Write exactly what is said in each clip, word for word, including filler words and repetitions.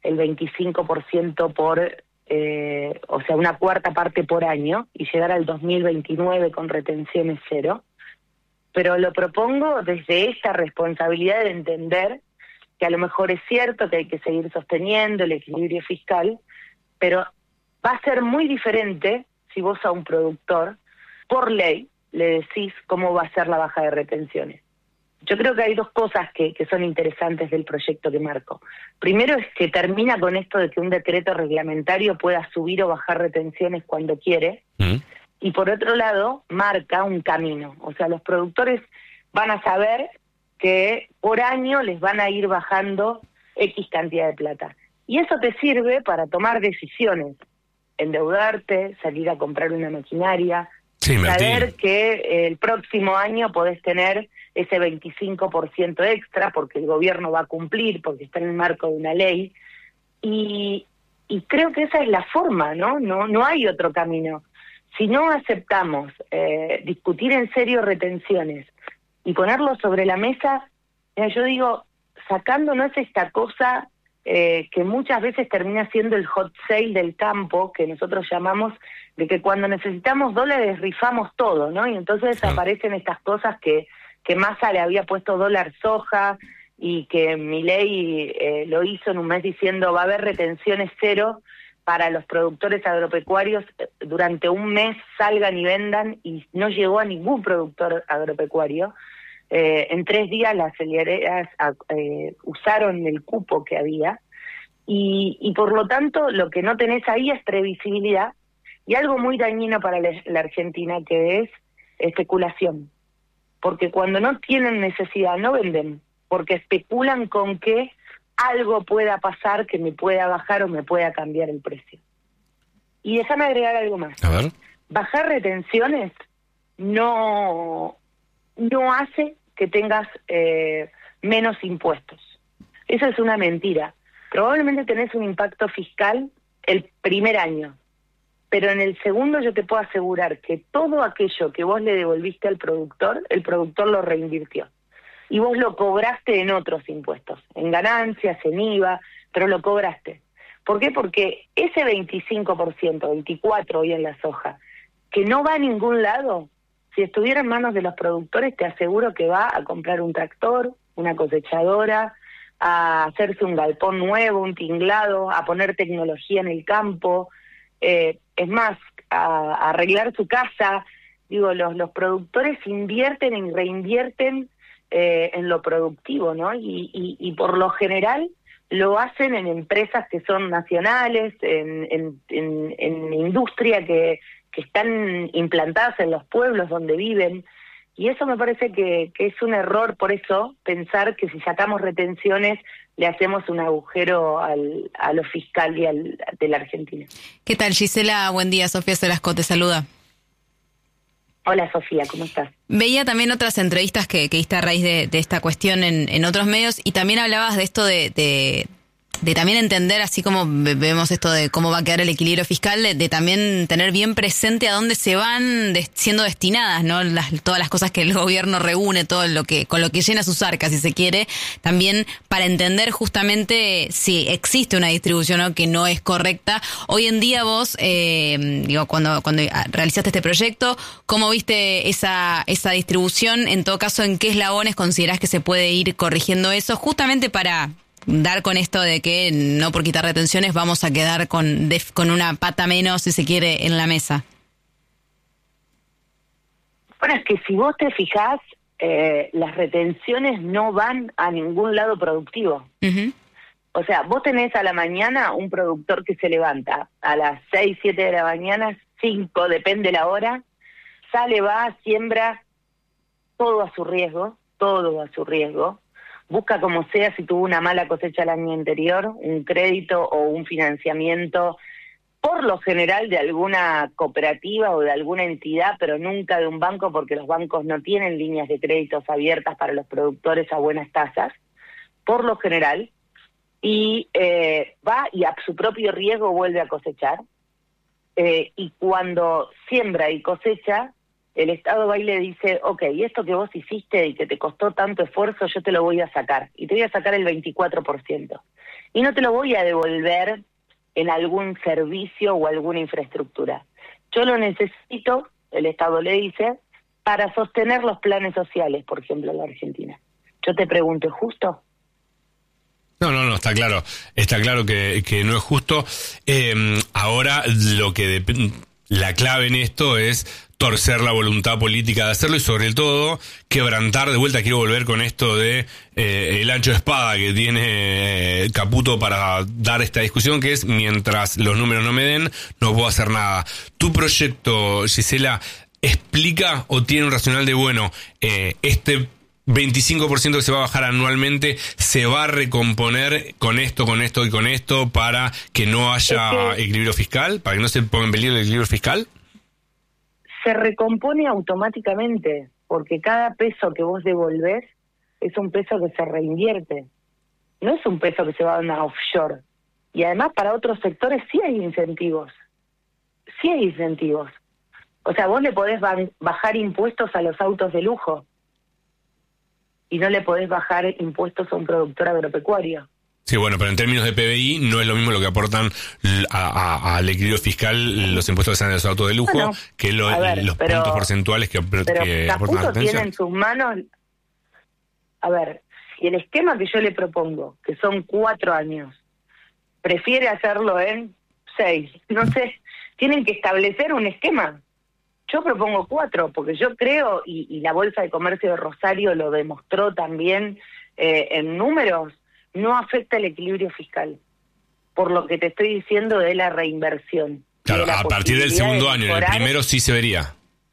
el veinticinco por ciento por, eh, o sea, una cuarta parte por año, y llegar al dos mil veintinueve con retenciones cero. Pero lo propongo desde esta responsabilidad de entender que a lo mejor es cierto que hay que seguir sosteniendo el equilibrio fiscal, pero va a ser muy diferente si vos a un productor, por ley, le decís cómo va a ser la baja de retenciones. Yo creo que hay dos cosas que, que son interesantes del proyecto que marco. Primero es que termina con esto de que un decreto reglamentario pueda subir o bajar retenciones cuando quiere, mm. y por otro lado marca un camino. O sea, los productores van a saber que por año les van a ir bajando X cantidad de plata. Y eso te sirve para tomar decisiones, endeudarte, salir a comprar una maquinaria, sí, saber que el próximo año podés tener ese veinticinco por ciento extra porque el gobierno va a cumplir, porque está en el marco de una ley, y, y creo que esa es la forma, ¿no? No, no hay otro camino. Si no aceptamos eh, discutir en serio retenciones y ponerlo sobre la mesa, mira, yo digo, sacándonos esta cosa eh, que muchas veces termina siendo el hot sale del campo, que nosotros llamamos, de que cuando necesitamos dólares rifamos todo, ¿no? Y entonces sí. aparecen estas cosas que, que Massa le había puesto dólar soja, y que Milei eh, lo hizo en un mes diciendo va a haber retenciones cero para los productores agropecuarios, durante un mes salgan y vendan, y no llegó a ningún productor agropecuario. Eh, en tres días las acelereras eh, usaron el cupo que había, y, y por lo tanto lo que no tenés ahí es previsibilidad, y algo muy dañino para la, la Argentina, que es especulación, porque cuando no tienen necesidad no venden, porque especulan con que algo pueda pasar que me pueda bajar o me pueda cambiar el precio. Y déjame agregar algo más. A ver. Bajar retenciones no, no hace que tengas eh, menos impuestos. Eso es una mentira. Probablemente tenés un impacto fiscal el primer año, pero en el segundo yo te puedo asegurar que todo aquello que vos le devolviste al productor, el productor lo reinvirtió. Y vos lo cobraste en otros impuestos, en ganancias, en I V A, pero lo cobraste. ¿Por qué? Porque ese veinticinco por ciento, veinticuatro por ciento hoy en la soja, que no va a ningún lado, si estuviera en manos de los productores, te aseguro que va a comprar un tractor, una cosechadora, a hacerse un galpón nuevo, un tinglado, a poner tecnología en el campo, eh, es más, a, a arreglar su casa. Digo, los, los productores invierten y reinvierten Eh, en lo productivo, ¿no? Y, y, y por lo general lo hacen en empresas que son nacionales, en, en, en, en industria que, que están implantadas en los pueblos donde viven, y eso me parece que, que es un error. Por eso pensar que si sacamos retenciones le hacemos un agujero al, a lo fiscal y al, de la Argentina. ¿Qué tal, Gisela? Buen día, Sofía Selasco te saluda. Hola, Sofía, ¿cómo estás? Veía también otras entrevistas que, que diste a raíz de, de esta cuestión en, en otros medios, y también hablabas de esto de, de, de también entender, así como vemos esto de cómo va a quedar el equilibrio fiscal, de, de también tener bien presente a dónde se van de, siendo destinadas, ¿no? Las, todas las cosas que el gobierno reúne, todo lo que con lo que llena sus arcas, si se quiere, también para entender justamente si existe una distribución, ¿no?, que no es correcta. Hoy en día vos, eh, digo, cuando cuando realizaste este proyecto, ¿cómo viste esa esa distribución? En todo caso, ¿en qué eslabones considerás que se puede ir corrigiendo eso, justamente para dar con esto de que no por quitar retenciones vamos a quedar con def, con una pata menos, si se quiere, en la mesa? Bueno, es que si vos te fijás, eh, las retenciones no van a ningún lado productivo. Uh-huh. O sea, vos tenés a la mañana un productor que se levanta a las seis, siete de la mañana, cinco, depende la hora, sale, va, siembra, todo a su riesgo, todo a su riesgo. Busca como sea, si tuvo una mala cosecha el año anterior, un crédito o un financiamiento, por lo general de alguna cooperativa o de alguna entidad, pero nunca de un banco, porque los bancos no tienen líneas de créditos abiertas para los productores a buenas tasas, por lo general, y eh, va y a su propio riesgo vuelve a cosechar, eh, y cuando siembra y cosecha, el Estado va y le dice, ok, esto que vos hiciste y que te costó tanto esfuerzo, yo te lo voy a sacar, y te voy a sacar el veinticuatro por ciento. Y no te lo voy a devolver en algún servicio o alguna infraestructura. Yo lo necesito, el Estado le dice, para sostener los planes sociales, por ejemplo, en la Argentina. Yo te pregunto, ¿es justo? No, no, no, está claro. Está claro que, que no es justo. Eh, ahora, lo que dep- la clave en esto es torcer la voluntad política de hacerlo y sobre todo quebrantar, de vuelta quiero volver con esto de eh, el ancho de espada que tiene eh, Caputo para dar esta discusión, que es mientras los números no me den, no puedo hacer nada. Tu proyecto, Gisela, explica o tiene un racional de, bueno, eh, este veinticinco por ciento que se va a bajar anualmente se va a recomponer con esto, con esto y con esto para que no haya es que equilibrio fiscal, para que no se ponga en peligro el equilibrio fiscal? Se recompone automáticamente, porque cada peso que vos devolvés es un peso que se reinvierte. No es un peso que se va a una offshore. Y además para otros sectores sí hay incentivos. Sí hay incentivos. O sea, vos le podés bajar impuestos a los autos de lujo y no le podés bajar impuestos a un productor agropecuario. Sí, bueno, pero en términos de P B I no es lo mismo lo que aportan a, a, al equilibrio fiscal los impuestos que salen de los autos de lujo, bueno, que lo, ver, los pero, puntos porcentuales que, pero que aportan a la atención. Tiene en sus manos, a ver, si el esquema que yo le propongo, que son cuatro años, prefiere hacerlo en seis, no sé, tienen que establecer un esquema. Yo propongo cuatro, porque yo creo, y, y la Bolsa de Comercio de Rosario lo demostró también eh, en números, no afecta el equilibrio fiscal, por lo que te estoy diciendo de la reinversión. Claro, de la a partir del segundo año, en el primero sí se vería.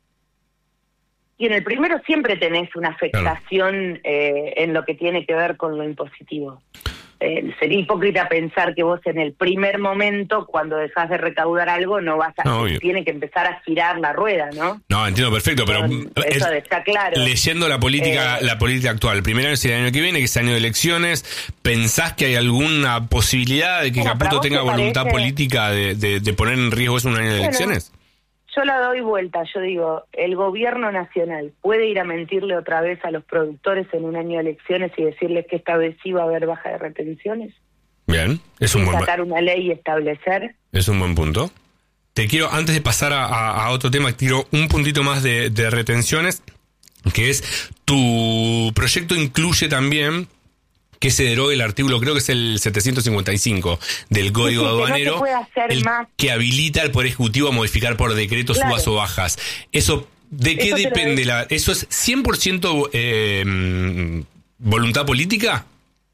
Y en el primero siempre tenés una afectación claro. eh, en lo que tiene que ver con lo impositivo. Eh, sería hipócrita pensar que vos en el primer momento, cuando dejás de recaudar algo, no vas a... No, tiene que empezar a girar la rueda, ¿no? No, entiendo perfecto, pero... Eso el, está claro. Leyendo la política eh, la política actual, el primer año es el año que viene, que es año de elecciones, ¿pensás que hay alguna posibilidad de que bueno, Caputo tenga voluntad parece... política de, de, de poner en riesgo eso un año de bueno, elecciones? Yo la doy vuelta, yo digo, el gobierno nacional puede ir a mentirle otra vez a los productores en un año de elecciones y decirles que esta vez sí va a haber baja de retenciones. Bien, es un buen sacar una ley y establecer. Es un buen punto. Te quiero, antes de pasar a, a, a otro tema, quiero un puntito más de, de retenciones, que es, tu proyecto incluye también que se derogue el artículo, creo que es el setecientos cincuenta y cinco del Código sí, sí, Aduanero, que, no el más. que habilita al Poder Ejecutivo a modificar por decreto claro. subas o bajas. Eso, ¿de qué eso depende? la ¿Eso es cien por ciento eh, voluntad política?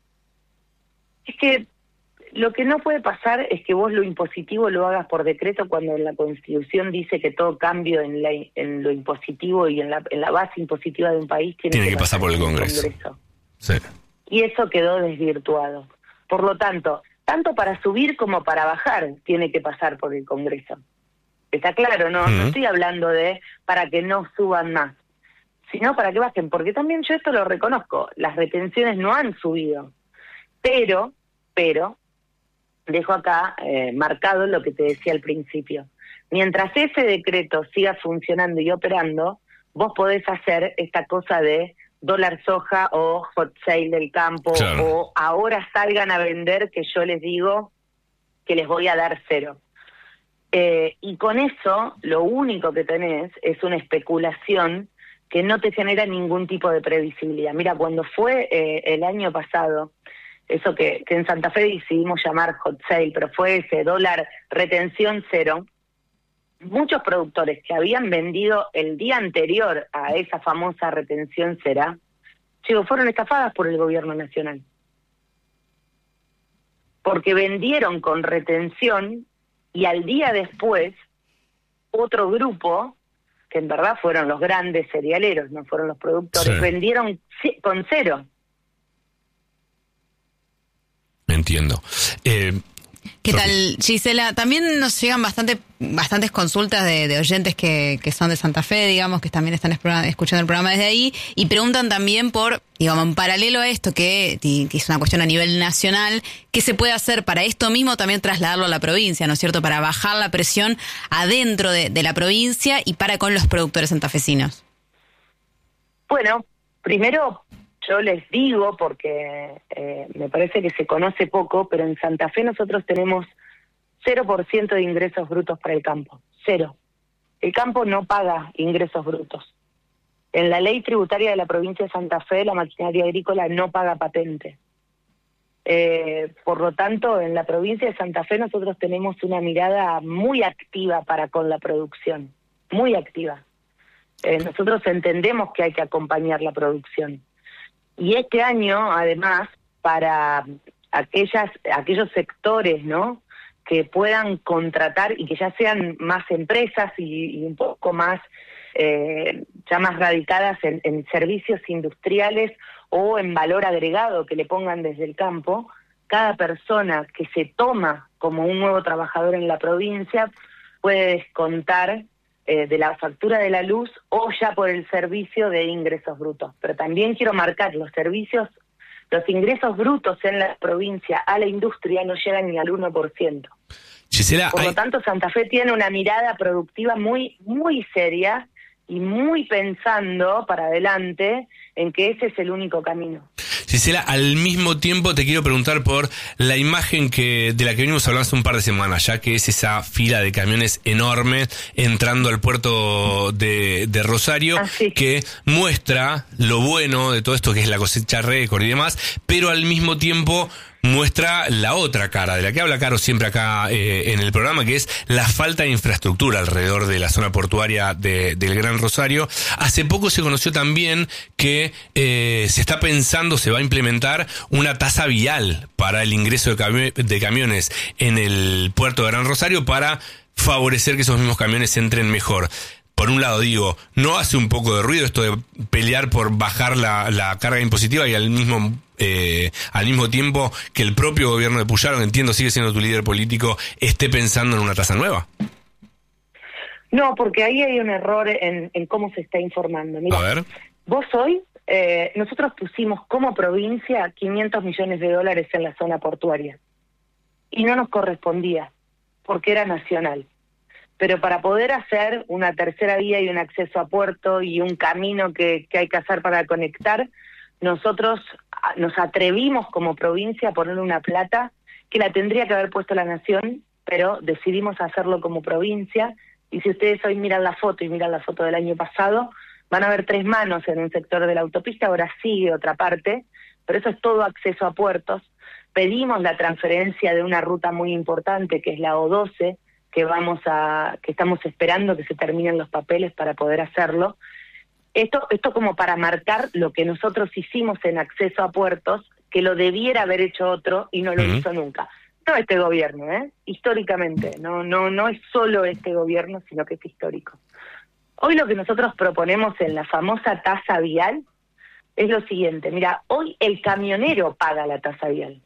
Es que lo que no puede pasar es que vos lo impositivo lo hagas por decreto cuando en la Constitución dice que todo cambio en, la, en lo impositivo y en la, en la base impositiva de un país tiene, tiene que, que pasar por el Congreso. Congreso. Sí. Y eso quedó desvirtuado. Por lo tanto, tanto para subir como para bajar tiene que pasar por el Congreso. Está claro, ¿no? Uh-huh. No estoy hablando de para que no suban más, sino para que bajen, porque también yo esto lo reconozco, las retenciones no han subido, pero, pero, dejo acá eh, marcado lo que te decía al principio. Mientras ese decreto siga funcionando y operando, vos podés hacer esta cosa de dólar soja o hot sale del campo, claro. o ahora salgan a vender que yo les digo que les voy a dar cero. Eh, y con eso lo único que tenés es una especulación que no te genera ningún tipo de previsibilidad. Mira, cuando fue eh, el año pasado, eso que, que en Santa Fe decidimos llamar hot sale, pero fue ese dólar retención cero, muchos productores que habían vendido el día anterior a esa famosa retención cero, chicos, fueron estafadas por el gobierno nacional. Porque vendieron con retención y al día después otro grupo, que en verdad fueron los grandes cerealeros, no fueron los productores, sí. vendieron con cero. Entiendo. Eh... ¿Qué tal, Gisela? También nos llegan bastante, bastantes consultas de, de oyentes que, que son de Santa Fe, digamos, que también están escuchando el programa desde ahí, y preguntan también por, digamos, en paralelo a esto, que, que es una cuestión a nivel nacional, ¿qué se puede hacer para esto mismo también trasladarlo a la provincia, ¿no es cierto? Para bajar la presión adentro de, de la provincia y para con los productores santafesinos. Bueno, primero yo les digo, porque eh, me parece que se conoce poco, pero en Santa Fe nosotros tenemos cero por ciento de ingresos brutos para el campo. Cero. El campo no paga ingresos brutos. En la ley tributaria de la provincia de Santa Fe, la maquinaria agrícola no paga patente. Eh, por lo tanto, en la provincia de Santa Fe nosotros tenemos una mirada muy activa para con la producción. Muy activa. Eh, nosotros entendemos que hay que acompañar la producción. Y este año, además, para aquellas aquellos sectores, ¿no?, que puedan contratar y que ya sean más empresas y, y un poco más, eh, ya más radicadas en, en servicios industriales o en valor agregado que le pongan desde el campo, cada persona que se toma como un nuevo trabajador en la provincia puede descontar eh, de la factura de la luz o ya por el servicio de ingresos brutos. Pero también quiero marcar, los servicios, los ingresos brutos en la provincia a la industria no llegan ni al uno por ciento. Gisela, por lo hay... tanto, Santa Fe tiene una mirada productiva muy, muy seria y muy pensando para adelante en que ese es el único camino. Gisela, al mismo tiempo te quiero preguntar por la imagen que de la que venimos hablando hace un par de semanas, ya que es esa fila de camiones enorme entrando al puerto de, de Rosario, ah, sí. que muestra lo bueno de todo esto que es la cosecha récord y demás, pero al mismo tiempo muestra la otra cara, de la que habla Caro siempre acá eh, en el programa, que es la falta de infraestructura alrededor de la zona portuaria de, del Gran Rosario. Hace poco se conoció también que eh, se está pensando, se va a implementar una tasa vial para el ingreso de, cami- de camiones en el puerto de Gran Rosario para favorecer que esos mismos camiones entren mejor. Por un lado digo, ¿no hace un poco de ruido esto de pelear por bajar la, la carga impositiva y al mismo eh, al mismo tiempo que el propio gobierno de Puyaro, entiendo sigue siendo tu líder político, esté pensando en una tasa nueva? No, porque ahí hay un error en, en cómo se está informando. Mira, a ver. Vos hoy, eh, nosotros pusimos como provincia quinientos millones de dólares en la zona portuaria y no nos correspondía porque era nacional. Pero para poder hacer una tercera vía y un acceso a puerto y un camino que, que hay que hacer para conectar, nosotros nos atrevimos como provincia a poner una plata que la tendría que haber puesto la nación, pero decidimos hacerlo como provincia. Y si ustedes hoy miran la foto y miran la foto del año pasado, van a ver tres manos en un sector de la autopista, ahora sigue otra parte, pero eso es todo acceso a puertos. Pedimos la transferencia de una ruta muy importante, que es la O doce, que vamos a, que estamos esperando que se terminen los papeles para poder hacerlo. Esto, esto como para marcar lo que nosotros hicimos en acceso a puertos, que lo debiera haber hecho otro y no lo uh-huh. hizo nunca. No este gobierno, ¿eh? Históricamente, no, no, no es solo este gobierno, sino que es histórico. Hoy lo que nosotros proponemos en la famosa tasa vial es lo siguiente. Mira, hoy el camionero paga la tasa vial.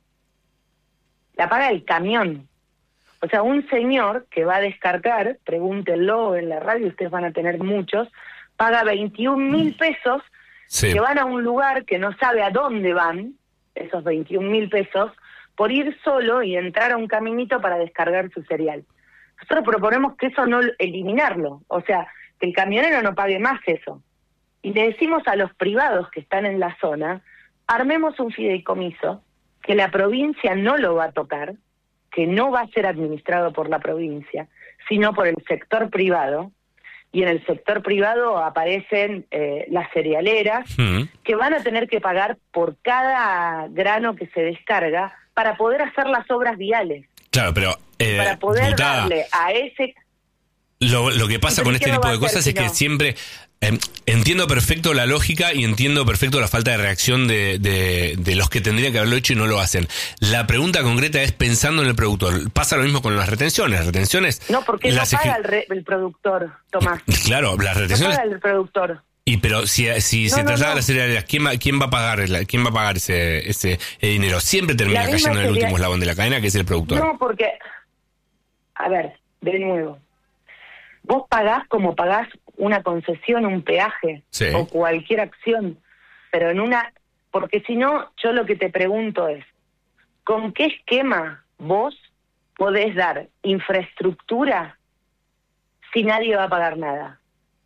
La paga el camión. O sea, un señor que va a descargar, pregúntenlo en la radio, ustedes van a tener muchos, paga veintiún mil pesos, sí. que van a un lugar que no sabe a dónde van, esos veintiún mil pesos, por ir solo y entrar a un caminito para descargar su cereal. Nosotros proponemos que eso no eliminarlo, o sea, que el camionero no pague más eso. Y le decimos a los privados que están en la zona, armemos un fideicomiso, que la provincia no lo va a tocar, que no va a ser administrado por la provincia, sino por el sector privado, y en el sector privado aparecen eh, las cerealeras, uh-huh. que van a tener que pagar por cada grano que se descarga para poder hacer las obras viales. Claro, pero... Eh, para poder diputada, darle a ese... Lo, lo que pasa con este tipo de cosas es que siempre... Eh, entiendo perfecto la lógica y entiendo perfecto la falta de reacción de, de, de los que tendrían que haberlo hecho y no lo hacen. La pregunta concreta es pensando en el productor. Pasa lo mismo con las retenciones. Las retenciones... No, porque no paga el, re, el productor, Tomás. Claro, las retenciones... No paga el productor. Y pero si, si No, se no, traslada no. a las cerealeras, ¿quién va, quién va a pagar la- quién va a pagar ese, ese eh, dinero? Siempre termina La misma cayendo en el cereal- último eslabón de la cadena, que es el productor. No, porque, a ver, de nuevo, vos pagás como pagás una concesión, un peaje Sí. o cualquier acción, pero en una, porque si no, yo lo que te pregunto es, ¿con qué esquema vos podés dar infraestructura si nadie va a pagar nada?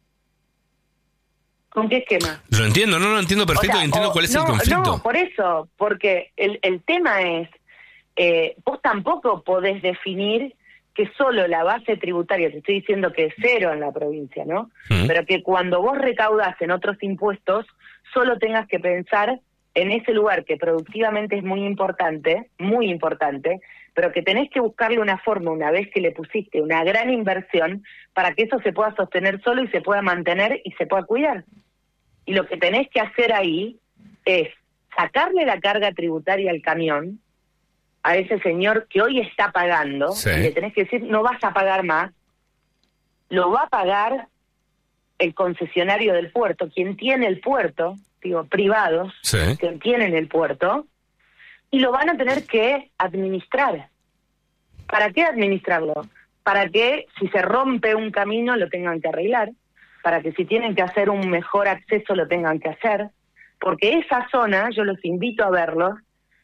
¿Con qué esquema? Lo entiendo, no, no entiendo perfecto, O sea, y entiendo o- cuál es no, el conflicto. No, por eso, porque el, el tema es, eh, vos tampoco podés definir que solo la base tributaria, te estoy diciendo que es cero en la provincia, ¿no? Mm. Pero que cuando vos recaudás en otros impuestos, solo tengas que pensar en ese lugar que productivamente es muy importante, muy importante, pero que tenés que buscarle una forma una vez que le pusiste una gran inversión para que eso se pueda sostener solo y se pueda mantener y se pueda cuidar. Y lo que tenés que hacer ahí es sacarle la carga tributaria al camión, a ese señor que hoy está pagando, Sí. y le tenés que decir, no vas a pagar más, lo va a pagar el concesionario del puerto, quien tiene el puerto, digo, privados, Sí. que tienen el puerto, y lo van a tener que administrar. ¿Para qué administrarlo? Para que si se rompe un camino lo tengan que arreglar, para que si tienen que hacer un mejor acceso lo tengan que hacer, porque esa zona, yo los invito a verlo,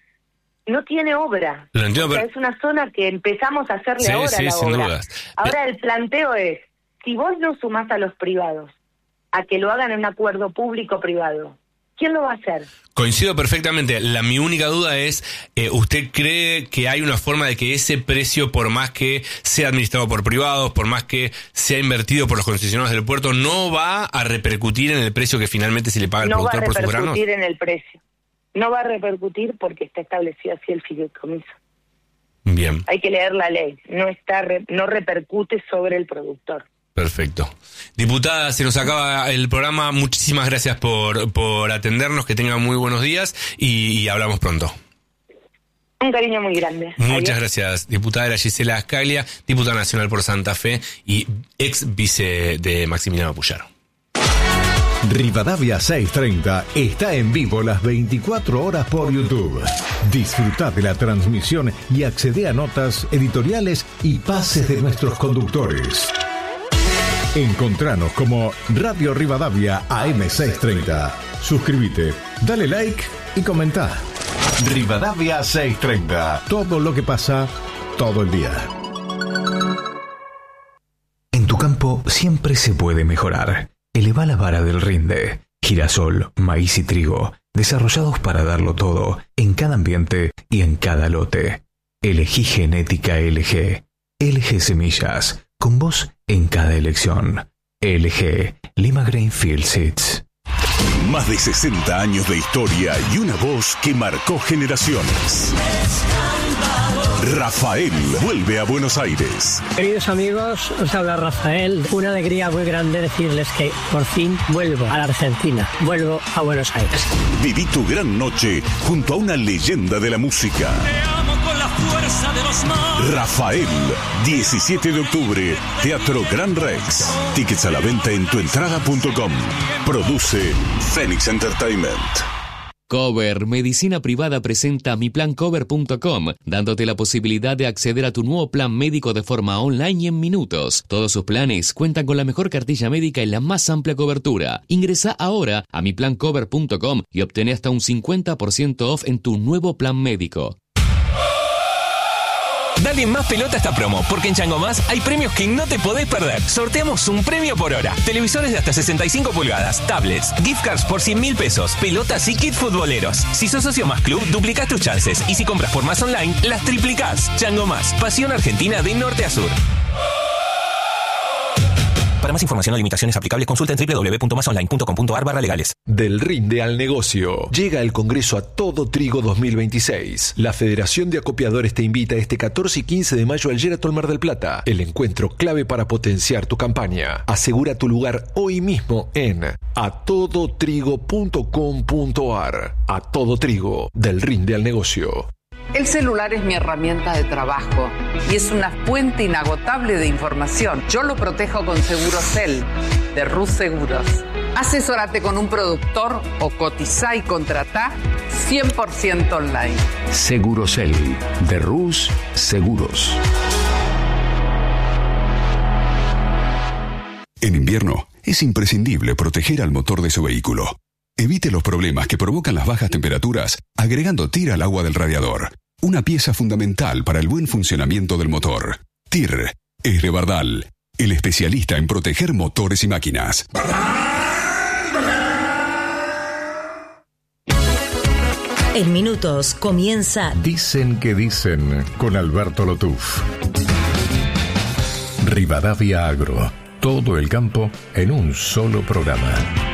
no tiene obra. Lo entiendo, O sea, pero- es una zona que empezamos a hacerle Sí, ahora sí, la sin obra. dudas. Ahora el planteo es, si vos no sumás a los privados a que lo hagan en un acuerdo público-privado, ¿quién lo va a hacer? Coincido perfectamente. La, mi única duda es, eh, ¿usted cree que hay una forma de que ese precio, por más que sea administrado por privados, por más que sea invertido por los concesionarios del puerto, no va a repercutir en el precio que finalmente se le paga al No va a productor por sus granos? repercutir en el precio. No va a repercutir porque está establecido así el fideicomiso. Bien, Hay que leer la ley. No está re- no repercute sobre el productor. perfecto. Diputada, se nos acaba el programa. Muchísimas gracias por, por atendernos. Que tengan muy buenos días y, y hablamos pronto. Un cariño muy grande. Muchas Adiós. gracias, diputada era Gisela Ascaglia, diputada nacional por Santa Fe y ex vice de Maximiliano Puyaro. Rivadavia seiscientos treinta está en vivo las veinticuatro horas por YouTube. Disfruta de la transmisión y accede a notas, editoriales y pases de nuestros conductores. Encontranos como Radio Rivadavia A M seiscientos treinta. Suscríbete, dale like y comenta. Rivadavia seiscientos treinta. Todo lo que pasa todo el día. En tu campo siempre se puede mejorar. Eleva la vara del rinde. Girasol, maíz y trigo, desarrollados para darlo todo, en cada ambiente y en cada lote. Elegí Genética L G. L G Semillas, con vos en cada elección. L G, Lima Grainfield Seeds. Más de sesenta años de historia y una voz que marcó generaciones. Rafael vuelve a Buenos Aires. Queridos amigos, os habla Rafael. Una alegría muy grande decirles que por fin vuelvo a la Argentina, vuelvo a Buenos Aires. Viví tu gran noche junto a una leyenda de la música. Rafael, diecisiete de octubre, Teatro Gran Rex. Tickets a la venta en tuentrada punto com. Produce Phoenix Entertainment. Cover Medicina Privada presenta mi plan cover punto com, dándote la posibilidad de acceder a tu nuevo plan médico de forma online y en minutos. Todos sus planes cuentan con la mejor cartilla médica y la más amplia cobertura. Ingresa ahora a mi plan cover punto com y obtén hasta un cincuenta por ciento off en tu nuevo plan médico. Dale más pelota a esta promo, porque en Chango Más hay premios que no te podés perder. Sorteamos un premio por hora. Televisores de hasta sesenta y cinco pulgadas, tablets, gift cards por cien mil pesos, pelotas y kit futboleros. Si sos socio Más Club, duplicás tus chances. Y si compras por Más Online, las triplicás. Chango Más, pasión argentina de norte a sur. Para más información o limitaciones aplicables, consulta en doble u doble u doble u punto más online punto com punto a r barra legales. Del rinde al negocio. Llega el Congreso a Todo Trigo dos mil veintiséis. La Federación de Acopiadores te invita este catorce y quince de mayo al Sheraton Mar del Plata. El encuentro clave para potenciar tu campaña. Asegura tu lugar hoy mismo en a todo trigo punto com punto a r. A Todo Trigo. Del rinde al negocio. El celular es mi herramienta de trabajo y es una fuente inagotable de información. Yo lo protejo con Segurocel de Rus Seguros. Asesórate con un productor o cotizá y contratá cien por ciento online. Segurosel, de Rus Seguros. En invierno, es imprescindible proteger al motor de su vehículo. Evite los problemas que provocan las bajas temperaturas agregando T I R al agua del radiador, una pieza fundamental para el buen funcionamiento del motor. T I R es de Bardal, el especialista en proteger motores y máquinas. En minutos comienza Dicen que dicen con Alberto Lotuf. Rivadavia Agro. Todo el campo en un solo programa.